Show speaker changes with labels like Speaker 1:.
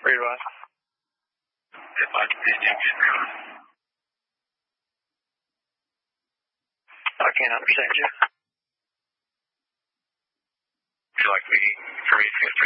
Speaker 1: Read what?
Speaker 2: If I can
Speaker 1: I can't understand you.
Speaker 2: Would you like me for me to